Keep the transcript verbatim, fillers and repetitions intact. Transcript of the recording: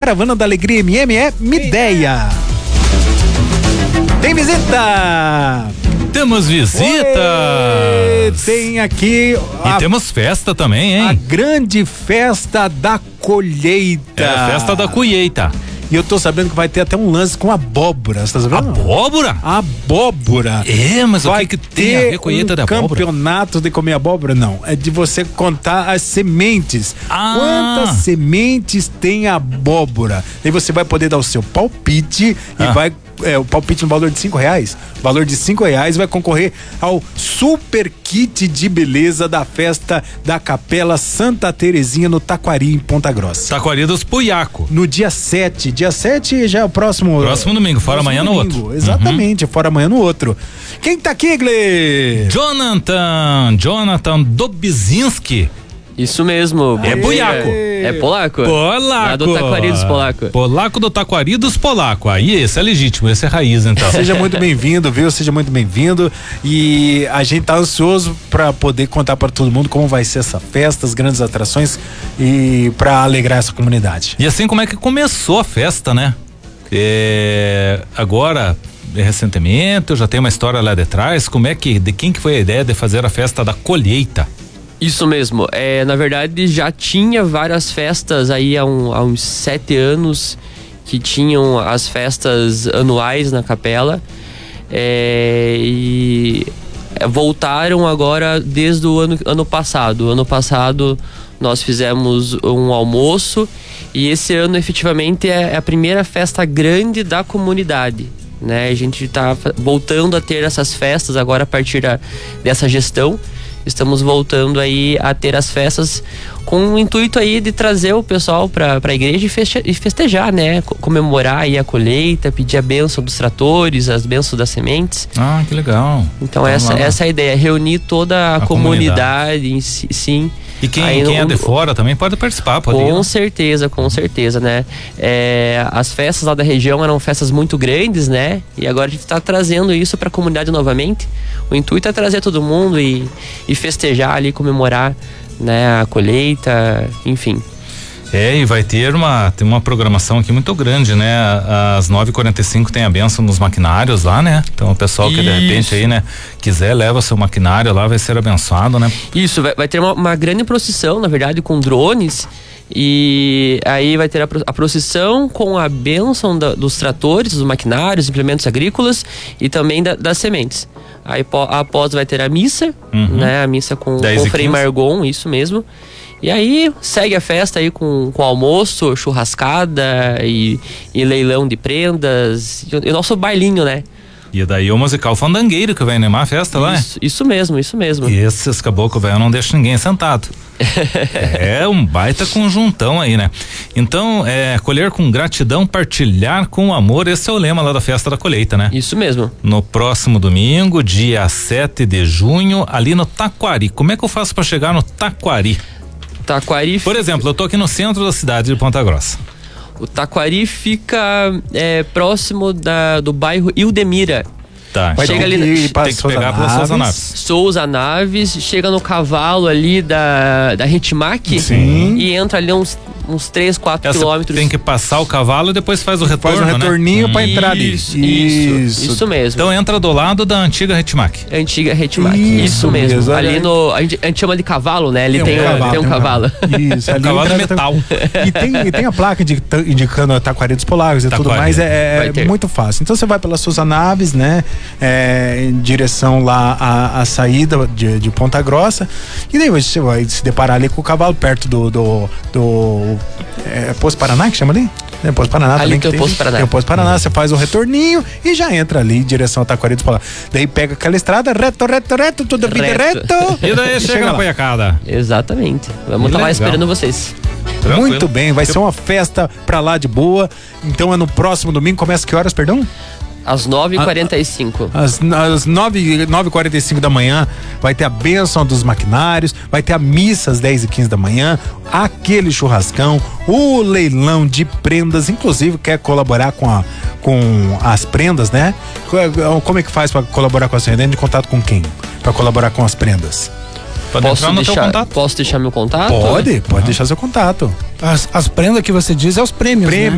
Caravana da Alegria M M é Mideia. Tem visita! Temos visita! Oi, tem aqui... A, e temos festa também, hein? A grande festa da colheita. É a festa da colheita. E eu tô sabendo que vai ter até um lance com abóbora, você tá sabendo? Abóbora? Abóbora. É, mas vai o que, que tem a ver com colheita um da abóbora? Campeonato de comer abóbora, não. É de você contar as sementes. Ah. Quantas sementes tem a abóbora? Aí você vai poder dar o seu palpite ah. e vai... É, o palpite no valor de cinco reais, valor de cinco reais vai concorrer ao super kit de beleza da festa da Capela Santa Terezinha no Taquari, em Ponta Grossa. Taquari dos Puiaco. No dia sete, dia sete já é o próximo. Próximo domingo, fora amanhã no outro. Exatamente, uhum. Fora amanhã no outro. Quem tá aqui, Gle? Jonathan, Jonathan Dobzinski. Isso mesmo. É Puiaco. É polaco? Polaco. Lá do Taquari dos Polaco. Polaco do Taquari dos Polaco. Aí esse é legítimo, esse é raiz, então. Seja muito bem-vindo, viu? Seja muito bem-vindo. E a gente tá ansioso pra poder contar pra todo mundo como vai ser essa festa, as grandes atrações e pra alegrar essa comunidade. E assim, como é que começou a festa, né? É, agora, recentemente, eu já tenho uma história lá de trás. Como é que, de quem que foi a ideia de fazer a festa da colheita? Isso mesmo, é, na verdade já tinha várias festas aí há, um, há uns sete anos que tinham as festas anuais na capela é, e voltaram agora desde o ano, ano passado. Ano passado nós fizemos um almoço e esse ano efetivamente é a primeira festa grande da comunidade. Né? A gente está voltando a ter essas festas agora a partir da, dessa gestão. Estamos voltando aí a ter as festas com o intuito aí de trazer o pessoal para a igreja e, feste, e festejar, né? Comemorar aí a colheita, pedir a bênção dos tratores, as bênçãos das sementes. Ah, que legal. Então, então essa, essa é a ideia, reunir toda a, a comunidade, comunidade em si, sim. E quem, aí, quem no, é de fora também pode participar, pode Com ir, certeza, com certeza, né? É, as festas lá da região eram festas muito grandes, né? E agora a gente está trazendo isso para a comunidade novamente. O intuito é trazer todo mundo e, e festejar ali, comemorar, né, a colheita, enfim. É, e vai ter uma, tem uma programação aqui muito grande, né? Às nove e quarenta e cinco tem a bênção nos maquinários lá, né? Então o pessoal que Isso. de repente aí, né, quiser, leva seu maquinário lá, vai ser abençoado, né? Isso, vai, vai ter uma, uma grande procissão, na verdade, com drones. E aí vai ter a, a procissão com a bênção da, dos tratores, dos maquinários, implementos agrícolas e também da, das sementes. Aí após vai ter a missa, uhum. né? A missa com, com o Frei Margon, isso mesmo. E aí segue a festa aí com, com almoço, churrascada e, e leilão de prendas e, e o nosso bailinho, né? E daí o musical fandangueiro que vai animar a festa isso, lá, né? Isso mesmo, isso mesmo. E esses caboclos, velho, não deixa ninguém sentado. É um baita conjuntão aí, né? Então, é colher com gratidão, partilhar com amor, esse é o lema lá da festa da colheita, né? Isso mesmo. No próximo domingo, dia sete de junho, ali no Taquari. Como é que eu faço pra chegar no Taquari? Taquari. Por exemplo, eu tô aqui no centro da cidade de Ponta Grossa. O Taquari fica é, próximo da, do bairro Ildemira. Tá. Chega ali, tem que, tem que pegar pela Souza Naves. Souza Naves, chega no cavalo ali da, da Ritmac. Sim. E entra ali uns, uns três, quatro quilômetros. Tem que passar o cavalo e depois faz o retorno, faz um retorninho, né? Pra entrar ali. Isso, isso, isso mesmo. Então entra do lado da antiga Ritmac. Antiga Ritmac, isso, isso mesmo. mesmo. Ali no, a gente, a gente chama de cavalo, né? Ali tem, tem, um, cavalo, tem um cavalo. Isso, ali um cavalo de metal. E tem, e tem a placa indicando a Taquari dos Polacos e Taquari. Tudo mais, é, é muito fácil. Então você vai pela Souza Naves, né? É, em direção lá à, à saída de, de Ponta Grossa, e daí você vai se deparar ali com o cavalo perto do, do, do é, Posto Paraná, que chama ali? É, Posto Paraná ali também. Tem o Posto Paraná. Tem o Posto Paraná, você faz o retorninho e já entra ali em direção ao Taquari dos Polacos. Daí pega aquela estrada, reto, reto, reto, tudo vida reto. E daí e chega, chega na Poiacada. Exatamente. Vamos estar tá lá esperando vocês. Tranquilo. Muito bem, vai ser uma festa pra lá de boa. Então é no próximo domingo, começa que horas, perdão? Às nove e quarenta e cinco. Às, às nove e quarenta e cinco da manhã vai ter a bênção dos maquinários, vai ter a missa às dez e quinze da manhã, aquele churrascão, o leilão de prendas, inclusive quer colaborar com, a, com as prendas, né? Como é que faz para colaborar com as prendas? Entra em contato com quem? Para colaborar com as prendas? Pode posso, deixar, posso deixar meu contato? Pode, pode ah. deixar seu contato. As, as prendas que você diz é os prêmios, Prêmio. né?